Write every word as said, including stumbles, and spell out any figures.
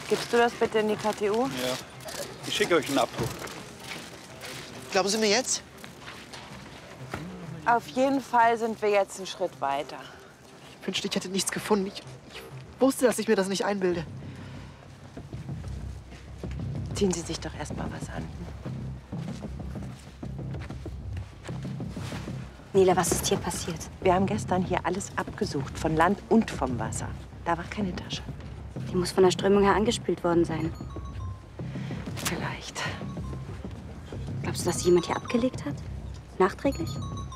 Gibst du das bitte in die K T U? Ja. Ich schicke euch einen Abdruck. Glauben Sie mir jetzt? Auf jeden Fall sind wir jetzt einen Schritt weiter. Ich wünschte, ich hätte nichts gefunden. Ich, ich wusste, dass ich mir das nicht einbilde. Ziehen Sie sich doch erst mal was an. Nele, was ist hier passiert? Wir haben gestern hier alles abgesucht, von Land und vom Wasser. Da war keine Tasche. Die muss von der Strömung her angespült worden sein. Vielleicht. Glaubst du, dass sie jemand hier abgelegt hat? Nachträglich?